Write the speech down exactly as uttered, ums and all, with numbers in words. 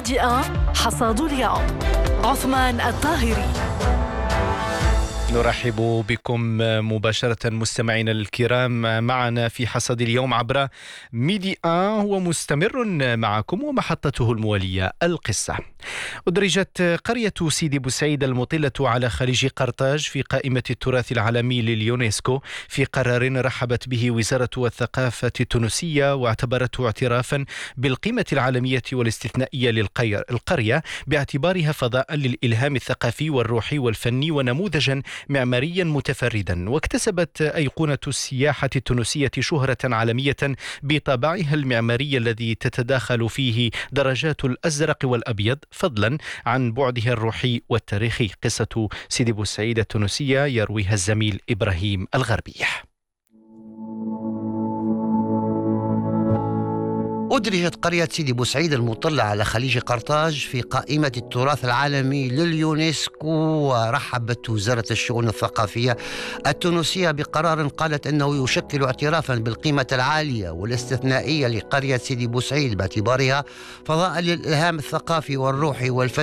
ميديا حصاد اليوم. عثمان الطاهري. نرحب بكم مباشرة مستمعينا الكرام معنا في حصاد اليوم عبر ميديا، هو مستمر معكم ومحطته الموالية القصة. أدرجت قرية سيدي بوسعيد المطلة على خليج قرطاج في قائمة التراث العالمي لليونسكو في قرار رحبت به وزارة الثقافة التونسية، واعتبرته اعترافا بالقيمة العالمية والاستثنائية للقرية باعتبارها فضاء للإلهام الثقافي والروحي والفني ونموذجا معماريا متفردا. واكتسبت أيقونة السياحة التونسية شهرة عالمية بطابعها المعماري الذي تتداخل فيه درجات الأزرق والأبيض فضلا عن بعدها الروحي والتاريخي. قصة سيدي بوسعيد التونسية يرويها الزميل إبراهيم الغربيح. أدرجت قرية سيدي بوسعيد المطلة على خليج قرطاج في قائمة التراث العالمي لليونسكو، ورحبت وزارة الشؤون الثقافية التونسية بقرار قالت أنه يشكل اعترافا بالقيمة العالية والاستثنائية لقرية سيدي بوسعيد باعتبارها فضاء للإلهام الثقافي والروحي والفني